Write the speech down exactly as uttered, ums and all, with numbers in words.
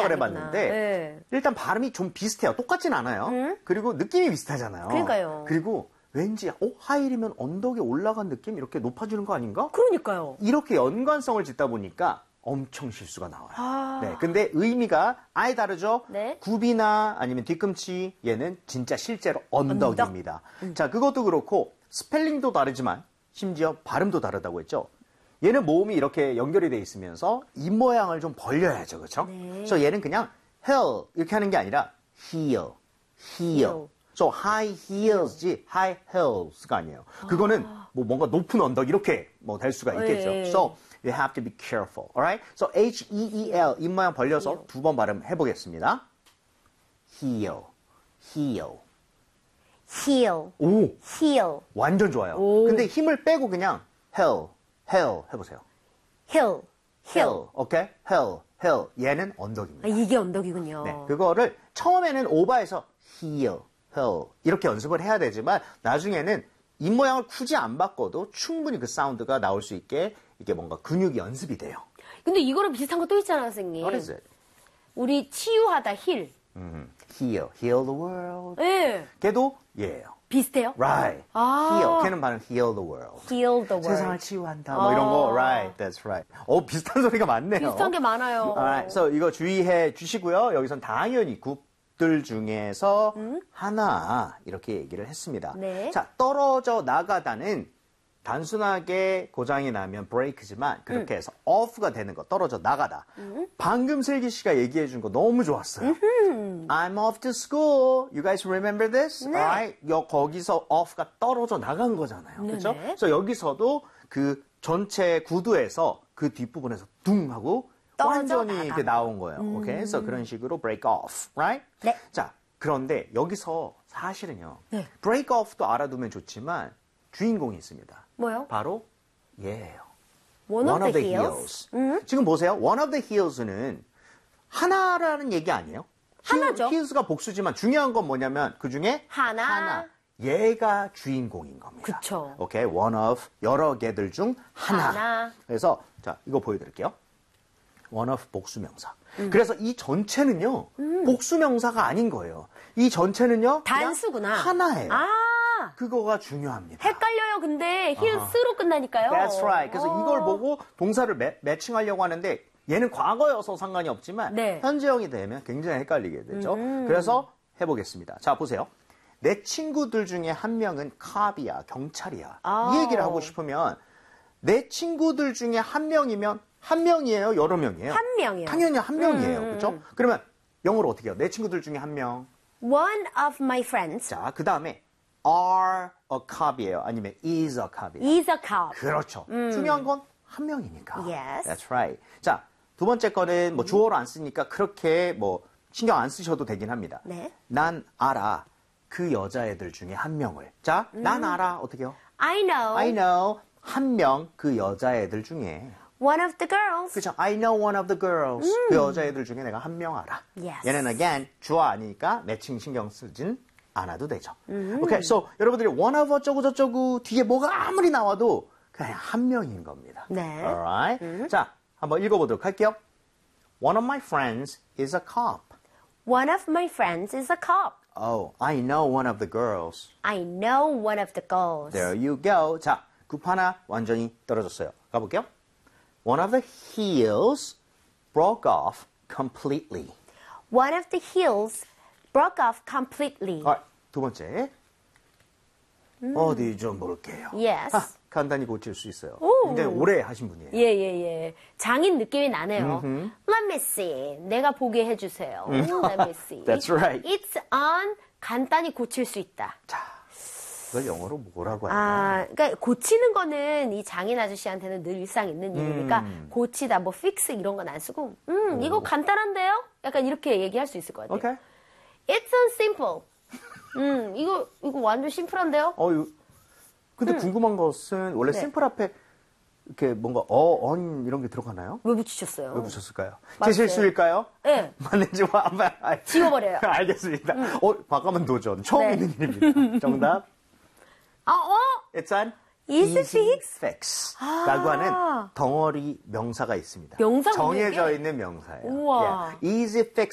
생각을 해봤는데 네. 일단 발음이 좀 비슷해요. 똑같진 않아요. 음? 그리고 느낌이 비슷하잖아요. 그러니까요. 그리고 왠지 어 하일이면 언덕에 올라간 느낌 이렇게 높아지는 거 아닌가? 그러니까요. 이렇게 연관성을 짓다 보니까 엄청 실수가 나와요. 아... 네, 근데 의미가 아예 다르죠? 네. 굽이나 아니면 뒤꿈치 얘는 진짜 실제로 언덕입니다. 언덕? 음. 자, 그것도 그렇고 스펠링도 다르지만 심지어 발음도 다르다고 했죠? 얘는 모음이 이렇게 연결이 돼 있으면서 입 모양을 좀 벌려야죠. 그렇죠? 네. 그래서 얘는 그냥 heel 이렇게 하는 게 아니라 heel, heel. heel. So high heels지 high heels가 아니에요. 그거는 아. 뭐 뭔가 높은 언덕 이렇게 뭐 될 수가 있겠죠. 네. So you have to be careful. Alright? So H E E L 입 모양 벌려서 heel. 두 번 발음해 보겠습니다. heel, heel. heel. 오, heel. 완전 좋아요. 오. 근데 힘을 빼고 그냥 hell, hell 해보세요. hill. hill. 오케이? hell, hell. 얘는 아, 언덕입니다. 이게 언덕이군요. 네, 그거를 처음에는 오바해서 heel, hell 이렇게 연습을 해야 되지만 나중에는 입 모양을 굳이 안 바꿔도 충분히 그 사운드가 나올 수 있게 이게 뭔가 근육이 연습이 돼요. 근데 이거랑 비슷한 거 또 있잖아요, 선생님. What is it? 우리 치유하다 힐. 음, heal, heal the world. 예. 걔도 얘예요. 비슷해요? Right. 아. heal. 걔는 발음 heal the world. heal the world. 세상을 치유한다. 뭐 이런 거. 아. Right. That's right. 어, 비슷한 소리가 많네요. 비슷한 게 많아요. Alright. So 이거 주의해 주시고요. 여기선 당연히 굽들 중에서 음? 하나 이렇게 얘기를 했습니다. 네. 자, 떨어져 나가다는 단순하게 고장이 나면 break지만 그렇게 음. 해서 off가 되는 거, 떨어져 나가다. 음? 방금 슬기 씨가 얘기해 준 거 너무 좋았어요. 음흠. I'm off to school. You guys remember this? 네. Alright? 여, 거기서 off가 떨어져 나간 거잖아요. 그렇죠? 네네. 그래서 여기서도 그 전체 구두에서 그 뒷부분에서 둥 하고 떨어져 완전히 나가. 이렇게 나온 거예요. 오케이? 그래서 그런 식으로 break off. Right? 네. 자, 그런데 여기서 사실은요. 네. break off도 알아두면 좋지만 주인공이 있습니다. 뭐요? 바로 얘예요. One, of the, heels. 음? 지금 보세요. One of the heels는 하나라는 얘기 아니에요? 하나죠. heels가 복수지만 중요한 건 뭐냐면 그 중에 하나. 하나. 얘가 주인공인 겁니다. 그쵸. 오케이, one of 여러 개들 중 하나. 하나. 그래서 자 이거 보여드릴게요. one of 복수명사. 음. 그래서 이 전체는요 음. 복수명사가 아닌 거예요. 이 전체는요 단수구나. 하나예요. 아. 그거가 중요합니다. 헷갈려요. 근데 힐스로 끝나니까요. That's right. 그래서 어. 이걸 보고 동사를 매, 매칭하려고 하는데 얘는 과거여서 상관이 없지만 네. 현재형이 되면 굉장히 헷갈리게 되죠. 음. 그래서 해보겠습니다. 자 보세요. 내 친구들 중에 한 명은 캅이야, 경찰이야. 아. 이 얘기를 하고 싶으면 내 친구들 중에 한 명이면 한 명이에요, 여러 명이에요? 한 명이요. 당연히 한 명이에요. 음. 그렇죠? 그러면 영어로 어떻게 해요? 내 친구들 중에 한 명. One of my friends 자, 그 다음에 are a cop이에요? 아니면 is a cop이에요? is a cop. 그렇죠. 중요한 건 한 명이니까. Yes. That's right. 자, 두 번째 거는 뭐 주어로 안 쓰니까 그렇게 뭐 신경 안 쓰셔도 되긴 합니다. 네. 난 알아. 그 여자애들 중에 한 명을. 자, 난 알아. 어떻게요? I know. I know. 한 명 그 여자애들 중에. One of the girls. 그렇죠. I know one of the girls. 그 여자애들 중에 내가 한 명 알아. Yes. 얘는 again 주어 아니니까 매칭 신경 쓰진 않아도 되죠. 오케이, so 여러분들이 one of 어쩌고 저쩌고 뒤에 뭐가 아무리 나와도 그냥 한 명인 겁니다. 네. Alright. 음. 자, 한번 읽어보도록 할게요. One of my friends is a cop. One of my friends is a cop. Oh, I know one of the girls. I know one of the girls. There you go. 자, 굽 하나 완전히 떨어졌어요. 가볼게요. One of the heels broke off completely. One of the heels broke off completely. Alright, 두 번째. 어디 좀 볼게요. Yes. 아, 간단히 고칠 수 있어요. 오. 굉장히 오래 하신 분이에요. 예, 예, 예. 장인 느낌이 나네요. Let me see. 내가 보게 해주세요. Let me see. That's right. It's on. 간단히 고칠 수 있다. 자, 이걸 영어로 뭐라고 하냐? 아, 그러니까 고치는 거는 이 장인 아저씨한테는 늘 일상 있는 일이니까 음. 고치다, 뭐 fix 이런 건 안 쓰고, 음, 이거 간단한데요? 약간 이렇게 얘기할 수 있을 것 같아요. 오케이. It's so simple. 음, 이거 이거 완전 심플한데요? 어, 이거- 근데 궁금한 것은 원래 네. 심플 앞에 이렇게 뭔가 어, 언 이런 게 들어가나요? 왜 붙이셨어요? 왜 붙였을까요? 제 맞아요. 실수일까요? 네. 맞는지 한번 알- 지워버려요. 알겠습니다. 어, 과감한 도전. 처음 네. 있는 일입니다. 정답. 아, 어? It's an Easy fix? fix라고 아. 하는 덩어리 명사가 있습니다. 명사군요, 정해져 이게? 있는 명사예요. 우와. Yeah. Easy fix